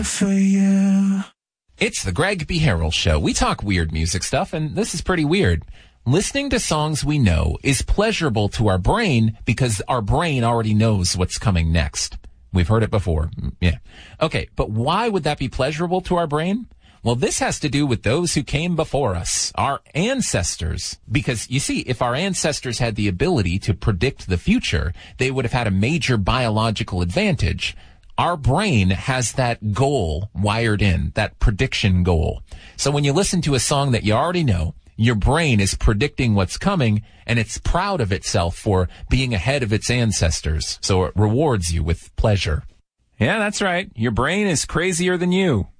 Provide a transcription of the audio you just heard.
die for you. It's the Greg B. Harrell Show. We talk weird music stuff, and this is pretty weird. Listening to songs we know is pleasurable to our brain because our brain already knows what's coming next. We've heard it before. Yeah. Okay, but why would that be pleasurable to our brain? Well, this has to do with those who came before us, our ancestors. Because, you see, if our ancestors had the ability to predict the future, they would have had a major biological advantage. Our brain has that goal wired in, that prediction goal. So when you listen to a song that you already know, your brain is predicting what's coming, and it's proud of itself for being ahead of its ancestors. So it rewards you with pleasure. Yeah, that's right. Your brain is crazier than you.